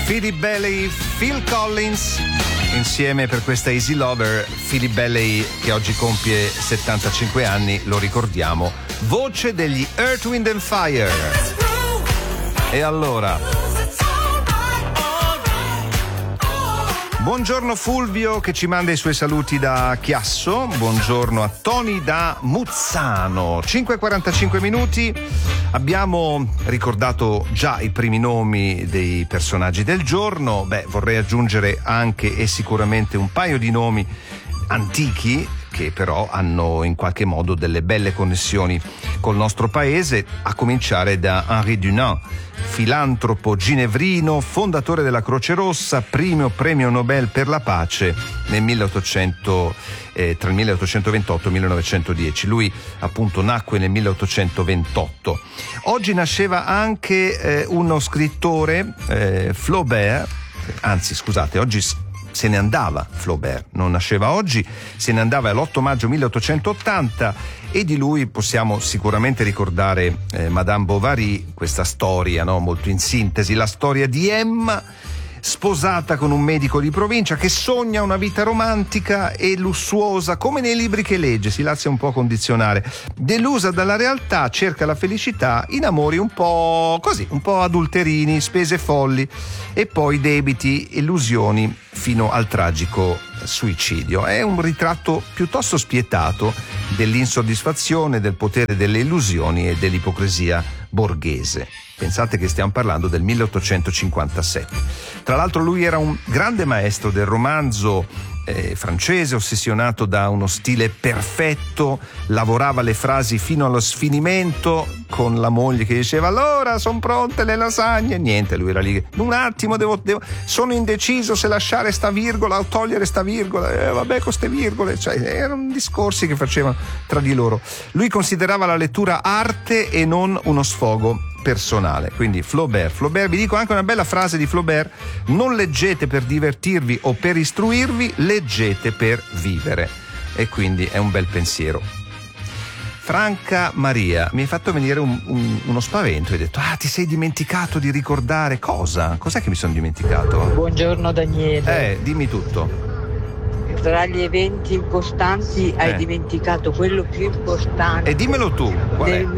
Philip Bailey, Phil Collins insieme per questa Easy Lover. Philip Bailey che oggi compie 75 anni, lo ricordiamo, voce degli Earth, Wind and Fire. E allora buongiorno Fulvio che ci manda i suoi saluti da Chiasso, buongiorno a Tony da Muzzano. 5:45 minuti, abbiamo ricordato già i primi nomi dei personaggi del giorno. Vorrei aggiungere anche e sicuramente un paio di nomi antichi che però hanno in qualche modo delle belle connessioni col nostro paese, a cominciare da Henri Dunant, filantropo ginevrino, fondatore della Croce Rossa, primo premio Nobel per la pace nel tra il 1828 e il 1910. Lui appunto nacque nel 1828. Oggi nasceva anche uno scrittore, Flaubert, anzi scusate, oggi se ne andava Flaubert, non nasceva oggi, se ne andava l'8 maggio 1880 e di lui possiamo sicuramente ricordare Madame Bovary, questa storia, no? Molto in sintesi, la storia di Emma, sposata con un medico di provincia che sogna una vita romantica e lussuosa come nei libri che legge, si lascia un po' condizionare. Delusa dalla realtà, cerca la felicità in amori un po' così, un po' adulterini, spese folli e poi debiti, illusioni fino al tragico suicidio. È un ritratto piuttosto spietato dell'insoddisfazione, del potere delle illusioni e dell'ipocrisia borghese. Pensate che stiamo parlando del 1857. Tra l'altro lui era un grande maestro del romanzo francese, ossessionato da uno stile perfetto, lavorava le frasi fino allo sfinimento, con la moglie che diceva allora sono pronte le lasagne, niente, lui era lì, un attimo sono indeciso se lasciare sta virgola o togliere sta virgola, vabbè con ste virgole, cioè erano discorsi che facevano tra di loro. Lui considerava la lettura arte e non uno sfogo personale. Quindi Flaubert, vi dico anche una bella frase di Flaubert: non leggete per divertirvi o per istruirvi, leggete per vivere. E quindi è un bel pensiero. Franca Maria, mi hai fatto venire uno spavento, hai detto ti sei dimenticato di ricordare cosa? Cos'è che mi sono dimenticato? Buongiorno Daniele. Dimmi tutto. Tra gli eventi importanti hai dimenticato quello più importante. E dimmelo tu. Nel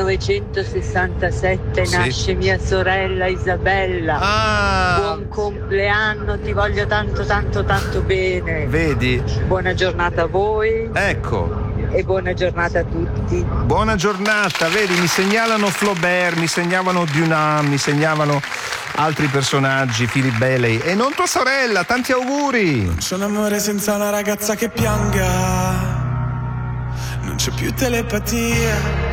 1967 nasce mia sorella Isabella. Buon compleanno, ti voglio tanto tanto tanto bene. Vedi? Buona giornata a voi. Ecco. E buona giornata a tutti. Buona giornata, vedi, mi segnalano Flaubert, mi segnavano Dunant, mi segnavano altri personaggi, Philip Bailey e non tua sorella, tanti auguri. Non c'è un amore senza una ragazza che pianga, non c'è più telepatia,